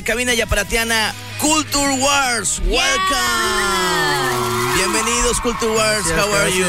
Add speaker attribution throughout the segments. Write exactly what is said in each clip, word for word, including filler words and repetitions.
Speaker 1: Cabina Yaparatiana, Culture Wars, welcome. Yeah. Bienvenidos, Culture Wars.
Speaker 2: Yes,
Speaker 1: How are you?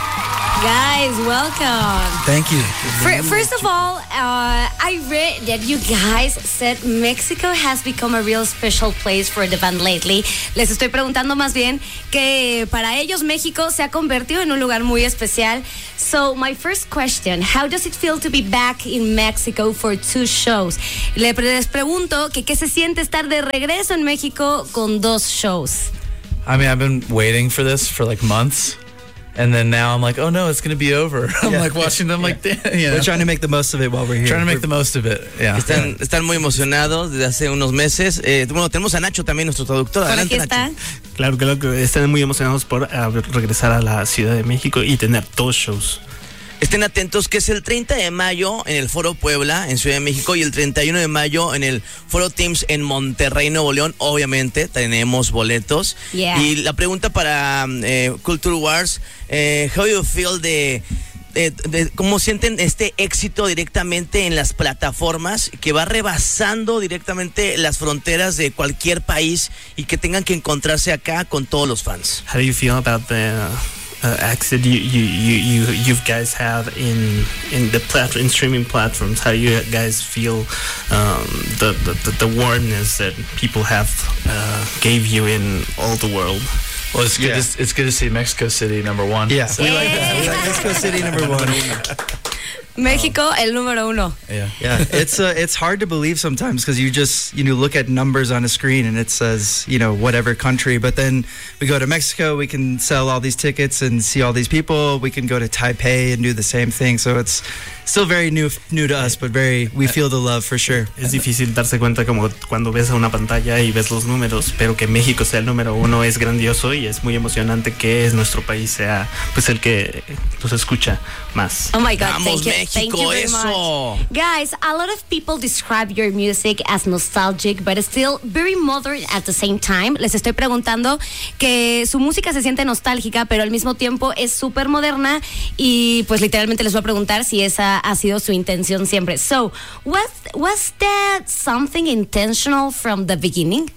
Speaker 3: Guys, welcome.
Speaker 2: Thank you.
Speaker 3: For, first of all, uh, I read that you guys said Mexico has become a real special place for the band lately. Les estoy preguntando más bien que para ellos México se ha convertido en un lugar muy especial. So my first question, how does it feel to be back in Mexico for two shows? Les pregunto que qué se siente estar de regreso en México con dos shows.
Speaker 4: I mean, I've been waiting for this for like months. And then now I'm like, oh no, it's going to be over. I'm yeah. like watching them, yeah. like, damn, you know.
Speaker 2: We're trying to make the most of it while we're here.
Speaker 4: Trying to make the most of it, yeah.
Speaker 1: Están, están muy emocionados desde hace unos meses. Eh, bueno, tenemos a Nacho también, nuestro traductor. Adelante,
Speaker 3: aquí está.
Speaker 1: Nacho.
Speaker 5: Claro, claro que están muy emocionados por uh, regresar a la Ciudad de México y tener dos shows.
Speaker 1: Estén atentos que es el treinta de mayo en el Foro Puebla, en Ciudad de México, y el treinta y uno de mayo en el Foro Teams en Monterrey, Nuevo León. Obviamente tenemos boletos.
Speaker 3: Yeah.
Speaker 1: Y la pregunta para eh, Culture Wars, eh, how you feel de, de, de cómo sienten este éxito directamente en las plataformas que va rebasando directamente las fronteras de cualquier país y que tengan que encontrarse acá con todos los fans.
Speaker 5: How do you feel about the Uh, exit you you you you you guys have in in the platform in streaming platforms? How do you guys feel um, the, the the warmness that people have uh, gave you in all the world?
Speaker 4: Well, it's good.
Speaker 2: Yeah.
Speaker 4: To, it's good to see Mexico City number one.
Speaker 2: Yeah,
Speaker 4: So.
Speaker 2: we like that. We like Mexico City number one.
Speaker 3: México, el número uno.
Speaker 4: Yeah,
Speaker 2: Yeah, it's uh, it's hard to believe sometimes because you just you know look at numbers on a screen and it says you know whatever country, but then we go to Mexico, we can sell all these tickets and see all these people. We can go to Taipei and do the same thing. So it's still very new new to us, but very we feel the love for sure.
Speaker 5: Es difícil darse cuenta como cuando ves a una pantalla y ves los números, pero que México sea el número uno es grandioso y es muy emocionante que es nuestro país sea pues el que nos escucha más.
Speaker 3: Oh my God,
Speaker 1: Vamos,
Speaker 3: thank you,
Speaker 1: México,
Speaker 3: thank you very
Speaker 1: eso.
Speaker 3: much. Guys, a lot of people describe your music as nostalgic, but still very modern at the same time. Les estoy preguntando que su música se siente nostálgica, pero al mismo tiempo es súper moderna y pues literalmente les voy a preguntar si esa ha sido su intención siempre. So, was, was that something intentional from the beginning?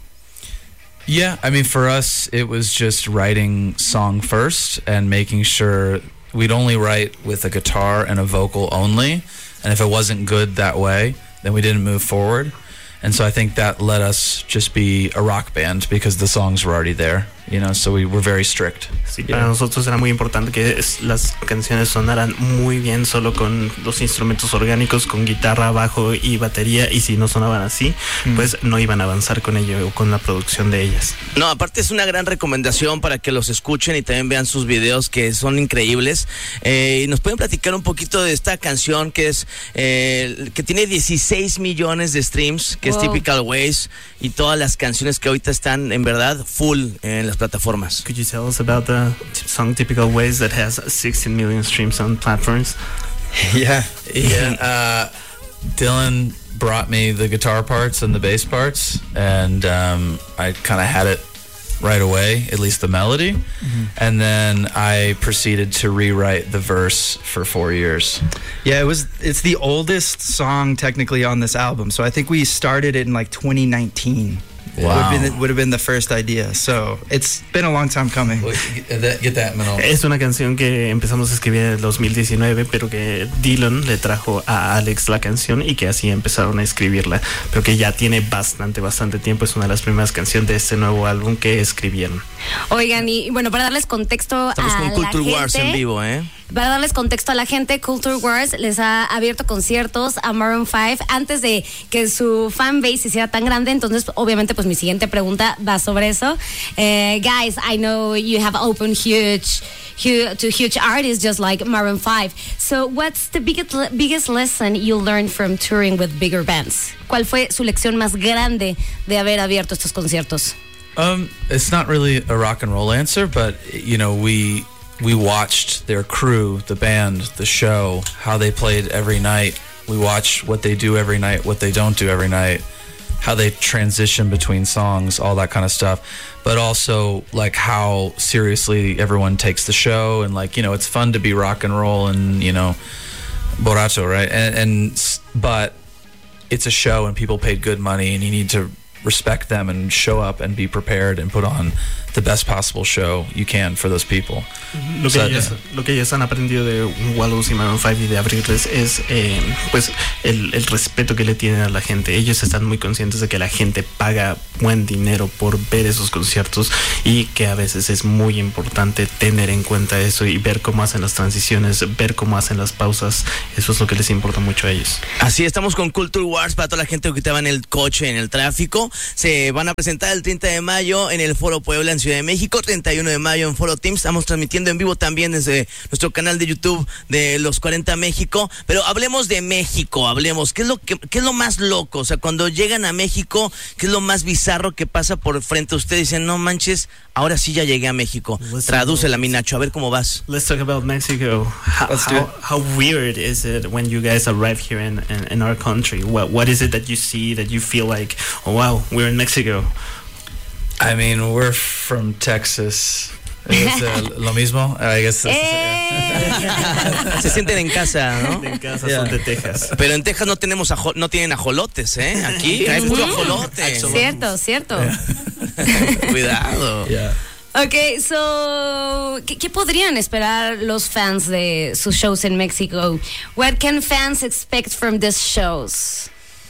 Speaker 4: yeah. I mean, for us, it was just writing song first and making sure we'd only write with a guitar and a vocal only. And if it wasn't good that way, then we didn't move forward. And so I think that let us just be a rock band because the songs were already there, you know, so we were very strict.
Speaker 5: Sí, para nosotros era muy importante que es, las canciones sonaran muy bien solo con los instrumentos orgánicos, con guitarra, bajo y batería, y si no sonaban así, mm. pues no iban a avanzar con ello o con la producción de ellas.
Speaker 1: No, aparte es una gran recomendación para que los escuchen y también vean sus videos que son increíbles. Eh, y nos pueden platicar un poquito de esta canción que es eh, que tiene dieciséis millones de streams, que wow. es Typical Ways, y todas las canciones que ahorita están en verdad full en las plataformas.
Speaker 5: Could you tell us about the song Typical Ways that has sixteen million streams on platforms?
Speaker 2: Yeah,
Speaker 4: Yeah. Uh, Dylan brought me the guitar parts and the bass parts, and um, I kind of had it right away, at least the melody. Mm-hmm. And then I proceeded to rewrite the verse for four years.
Speaker 2: Yeah, it was. It's the oldest song technically on this album. So I think we started it in like twenty nineteen.
Speaker 4: Wow.
Speaker 2: Would have been, would have been the first idea. So it's been a long time coming.
Speaker 4: Get that, get that Manolo.
Speaker 5: Es una canción que empezamos a escribir en el dos mil diecinueve, pero que Dylan le trajo a Alex la canción y que así empezaron a escribirla. Pero que ya tiene bastante, bastante tiempo. Es una de las primeras canciones de este nuevo álbum que escribieron.
Speaker 3: Oigan, y bueno, para darles contexto
Speaker 1: Estamos
Speaker 3: a
Speaker 1: con
Speaker 3: la
Speaker 1: Culture
Speaker 3: gente,
Speaker 1: Wars en vivo, ¿eh?
Speaker 3: Para darles contexto a la gente, Culture Wars les ha abierto conciertos a Maroon five antes de que su fanbase se hiciera tan grande. Entonces, obviamente, pues mi siguiente pregunta va sobre eso. Uh, guys, I know you have opened huge, huge to huge artists just like Maroon five. So, what's the biggest biggest lesson you learned from touring with bigger bands? ¿Cuál fue su lección más grande de haber abierto estos conciertos?
Speaker 4: Um, it's not really a rock and roll answer, but you know, we we watched their crew, the band, the show, how they played every night. We watch what they do every night, what they don't do every night, how they transition between songs, all that kind of stuff. But also like how seriously everyone takes the show, and like, you know, it's fun to be rock and roll and, you know, borracho, right? And, and but it's a show and people paid good money, and you need to respect them and show up and be prepared and put on the best possible show you can for those people.
Speaker 5: Lo que,
Speaker 4: So,
Speaker 5: ellos,
Speaker 4: yeah.
Speaker 5: lo que ellos han aprendido de Wallows y Maroon five y de abrirles es eh, pues el, el respeto que le tienen a la gente. Ellos están muy conscientes de que la gente paga buen dinero por ver esos conciertos y que a veces es muy importante tener en cuenta eso y ver cómo hacen las transiciones, ver cómo hacen las pausas. Eso es lo que les importa mucho a ellos.
Speaker 1: Así estamos con Culture Wars para toda la gente que estaba en el coche, en el tráfico. Se van a presentar el treinta de mayo en el Foro Puebla en Ciudad de México, treinta y uno de mayo en Foro Teams. Estamos transmitiendo en vivo también desde nuestro canal de YouTube de Los cuarenta México. Pero hablemos de México, hablemos. ¿Qué es lo que, qué es lo más loco? O sea, cuando llegan a México, ¿qué es lo más bizarro que pasa por frente a ustedes? Dicen, no manches, ahora sí ya llegué a México. Tradúcela, mi Nacho, a ver cómo vas.
Speaker 5: Let's talk about Mexico. How,
Speaker 2: Let's do
Speaker 5: how,
Speaker 2: it.
Speaker 5: how weird is it when you guys arrive here in, in, in our country? What What is it that you see that you feel like, oh wow, we're in Mexico?
Speaker 4: I mean, we're from Texas. ¿Es uh, lo mismo? I guess.
Speaker 3: Eh.
Speaker 1: Se sienten en casa, ¿no?
Speaker 5: En casa
Speaker 4: Yeah.
Speaker 5: son de Texas.
Speaker 1: Pero en Texas no tenemos ajo- no tienen ajolotes, ¿eh? Aquí hay puro ajolote.
Speaker 3: Cierto, cierto.
Speaker 1: Cuidado.
Speaker 4: Yeah.
Speaker 3: Ok, so, ¿qué, ¿qué podrían esperar los fans de sus shows en México? What can fans expect from these shows?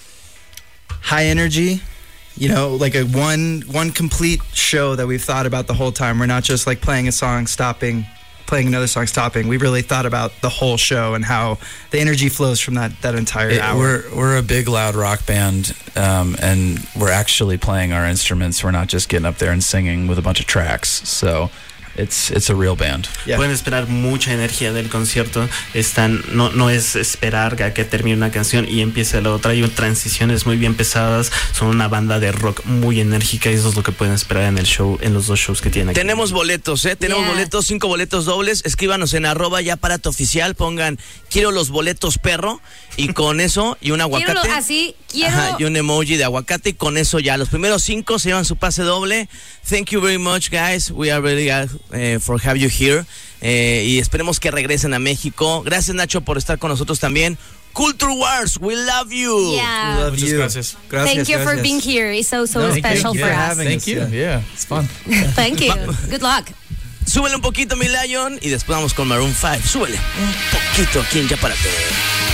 Speaker 2: High energy, you know, like a one one complete show that we've thought about the whole time. We're not just like playing a song, stopping, playing another song, stopping. We really thought about the whole show and how the energy flows from that that entire
Speaker 4: It-
Speaker 2: hour.
Speaker 4: we're we're a big loud rock band, um, and we're actually playing our instruments. We're not just getting up there and singing with a bunch of tracks. So it's it's a real band.
Speaker 2: Yeah.
Speaker 5: Pueden esperar mucha energía del concierto. Están, no, no es esperar a que termine una canción y empiece la otra. Hay transiciones muy bien pesadas. Son una banda de rock muy enérgica y eso es lo que pueden esperar en el show, en los dos shows que tienen aquí.
Speaker 1: Tenemos boletos, ¿eh? Tenemos
Speaker 3: Yeah.
Speaker 1: boletos, cinco boletos dobles. Escríbanos en arroba ya aparato oficial. Pongan, quiero los boletos perro. Y con eso, y un aguacate.
Speaker 3: Quiero lo- así, quiero...
Speaker 1: Ajá, y un emoji de aguacate. Y con eso ya, los primeros cinco se llevan su pase doble. Thank you very much, guys. We are really glad eh, for have you here. Eh, y esperemos que regresen a México. Gracias, Nacho, por estar con nosotros también. Culture Wars, we love you.
Speaker 3: Yeah.
Speaker 2: We love
Speaker 4: Muchas
Speaker 2: you.
Speaker 4: gracias.
Speaker 2: Gracias,
Speaker 3: Thank you for
Speaker 2: gracias.
Speaker 3: being here. It's so, so
Speaker 2: No,
Speaker 3: special
Speaker 2: thank you
Speaker 3: for
Speaker 2: for
Speaker 3: us.
Speaker 2: having
Speaker 4: Thank
Speaker 2: us,
Speaker 4: you.
Speaker 2: yeah.
Speaker 4: Yeah, it's fun.
Speaker 3: Thank you. Good luck.
Speaker 1: Súbele un poquito, mi Lion. Y después vamos con Maroon five. Súbele un poquito aquí en Ya Párate.